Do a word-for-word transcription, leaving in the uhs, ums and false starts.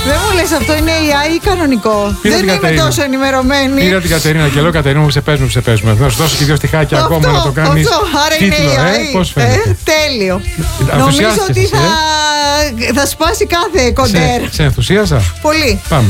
Δεν μου λες αυτό είναι έι άι ή κανονικό? Πήρα δεν είμαι Κατερίνα. τόσο ενημερωμένη. Πήρα την Κατερίνα και λέω Κατερίνα μου, σε παίζουμε, σε παίζουμε. Θα σου δώσω και δύο στιχάκια Αυτό, ακόμα να το κάνεις. αυτό, άρα τίτλο, είναι έι άι. ε, πώς φαίνεται. Ε, τέλειο. Νομίζω Ενθουσιάστηκες ότι εσύ, θα, θα σπάσει κάθε κοντέρ. Σε, σε ενθουσίασα. Πολύ. Πάμε.